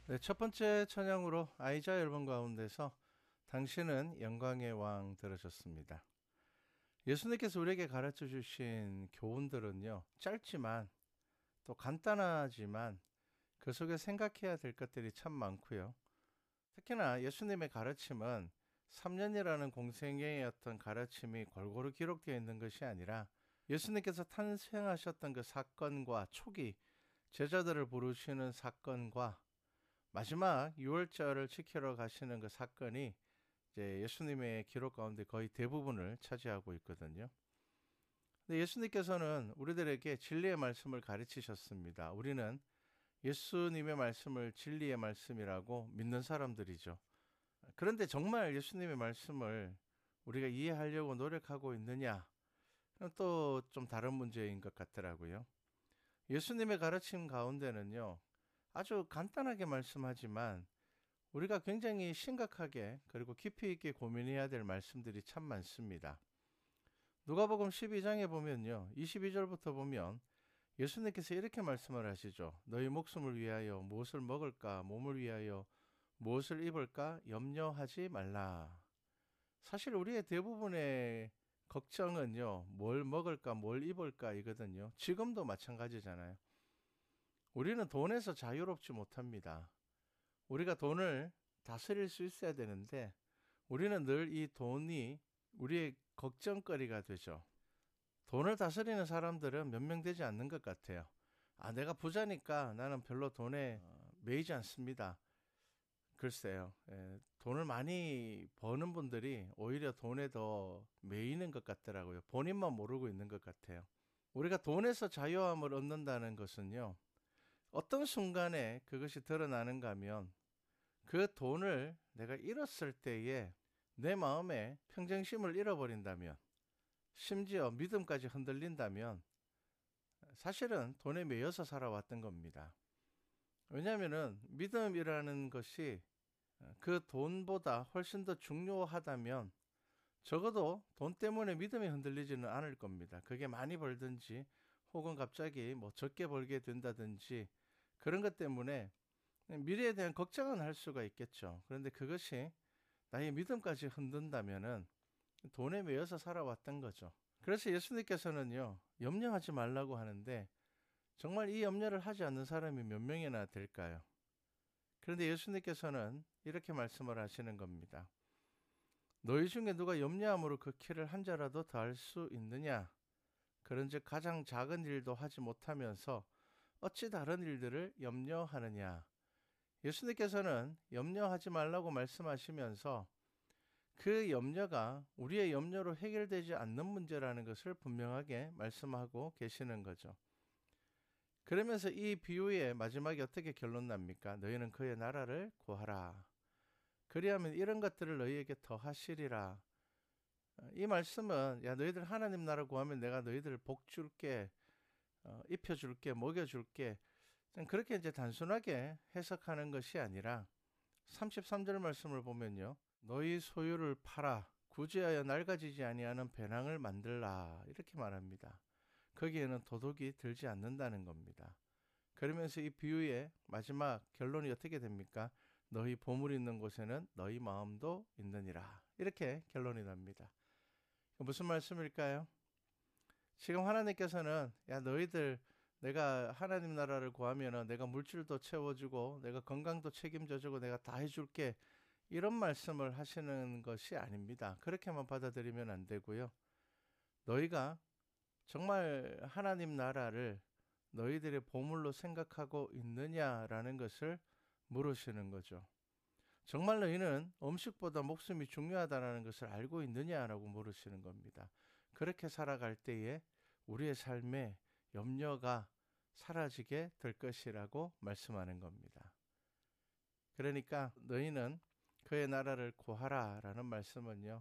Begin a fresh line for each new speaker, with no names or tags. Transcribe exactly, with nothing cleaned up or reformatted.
네, 첫 번째 찬양으로 아이자 앨범 가운데서 당신은 영광의 왕 들으셨습니다. 예수님께서 우리에게 가르쳐 주신 교훈들은요, 짧지만 또 간단하지만 그 속에 생각해야 될 것들이 참 많고요. 특히나 예수님의 가르침은 삼 년이라는 공생애의 어떤 가르침이 골고루 기록되어 있는 것이 아니라 예수님께서 탄생하셨던 그 사건과 초기 제자들을 부르시는 사건과 마지막 유월절을 지키러 가시는 그 사건이 이제 예수님의 기록 가운데 거의 대부분을 차지하고 있거든요. 근데 예수님께서는 우리들에게 진리의 말씀을 가르치셨습니다. 우리는 예수님의 말씀을 진리의 말씀이라고 믿는 사람들이죠. 그런데 정말 예수님의 말씀을 우리가 이해하려고 노력하고 있느냐? 또 좀 다른 문제인 것 같더라고요. 예수님의 가르침 가운데는요, 아주 간단하게 말씀하지만 우리가 굉장히 심각하게 그리고 깊이 있게 고민해야 될 말씀들이 참 많습니다. 누가복음 십이 장에 보면요, 이십이 절부터 보면 예수님께서 이렇게 말씀을 하시죠. 너희 목숨을 위하여 무엇을 먹을까, 몸을 위하여 무엇을 입을까 염려하지 말라. 사실 우리의 대부분의 걱정은요, 뭘 먹을까, 뭘 입을까 이거든요. 지금도 마찬가지잖아요. 우리는 돈에서 자유롭지 못합니다. 우리가 돈을 다스릴 수 있어야 되는데 우리는 늘 이 돈이 우리의 걱정거리가 되죠. 돈을 다스리는 사람들은 몇 명 되지 않는 것 같아요. 아, 내가 부자니까 나는 별로 돈에 어, 매이지 않습니다. 글쎄요. 예, 돈을 많이 버는 분들이 오히려 돈에 더 매이는 것 같더라고요. 본인만 모르고 있는 것 같아요. 우리가 돈에서 자유함을 얻는다는 것은요, 어떤 순간에 그것이 드러나는가 하면 그 돈을 내가 잃었을 때에 내 마음에 평정심을 잃어버린다면, 심지어 믿음까지 흔들린다면 사실은 돈에 매여서 살아왔던 겁니다. 왜냐하면 믿음이라는 것이 그 돈보다 훨씬 더 중요하다면 적어도 돈 때문에 믿음이 흔들리지는 않을 겁니다. 그게 많이 벌든지 혹은 갑자기 뭐 적게 벌게 된다든지 그런 것 때문에 미래에 대한 걱정은 할 수가 있겠죠. 그런데 그것이 나의 믿음까지 흔든다면은 돈에 매여서 살아왔던 거죠. 그래서 예수님께서는요, 염려하지 말라고 하는데 정말 이 염려를 하지 않는 사람이 몇 명이나 될까요? 그런데 예수님께서는 이렇게 말씀을 하시는 겁니다. 너희 중에 누가 염려함으로 그 키를 한 자라도 더할 수 있느냐? 그런즉 가장 작은 일도 하지 못하면서 어찌 다른 일들을 염려하느냐? 예수님께서는 염려하지 말라고 말씀하시면서 그 염려가 우리의 염려로 해결되지 않는 문제라는 것을 분명하게 말씀하고 계시는 거죠. 그러면서 이 비유의 마지막에 어떻게 결론 납니까? 너희는 그의 나라를 구하라. 그리하면 이런 것들을 너희에게 더하시리라. 이 말씀은 야 너희들 하나님 나라 구하면 내가 너희들을 복 줄게, 어, 입혀줄게, 먹여줄게. 그렇게 이제 단순하게 해석하는 것이 아니라 삼십삼 절 말씀을 보면요. 너희 소유를 팔아 구제하여 낡아지지 아니하는 배낭을 만들라. 이렇게 말합니다. 거기에는 도둑이 들지 않는다는 겁니다. 그러면서 이 비유의 마지막 결론이 어떻게 됩니까? 너희 보물 있는 곳에는 너희 마음도 있느니라. 이렇게 결론이 납니다. 무슨 말씀일까요? 지금 하나님께서는 야 너희들 내가 하나님 나라를 구하면 내가 물질도 채워주고 내가 건강도 책임져주고 내가 다 해줄게 이런 말씀을 하시는 것이 아닙니다. 그렇게만 받아들이면 안 되고요. 너희가 정말 하나님 나라를 너희들의 보물로 생각하고 있느냐라는 것을 물으시는 거죠. 정말 너희는 음식보다 목숨이 중요하다는 것을 알고 있느냐라고 물으시는 겁니다. 그렇게 살아갈 때에 우리의 삶에 염려가 사라지게 될 것이라고 말씀하는 겁니다. 그러니까 너희는 그의 나라를 구하라 라는 말씀은요,